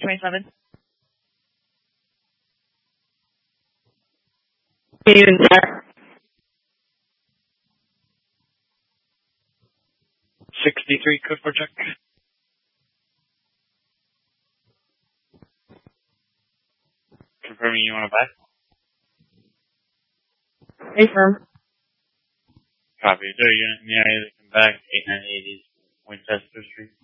27. Steven Jack. 63, code for check. Confirming you want to buy. Affirm. Copy. Is there a unit in the area that can back 8980 Winchester Street?